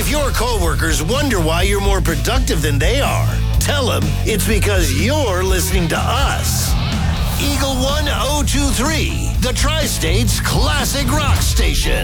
If your coworkers wonder why you're more productive than they are, tell them it's because you're listening to us. Eagle 1023, the Tri-State's classic rock station.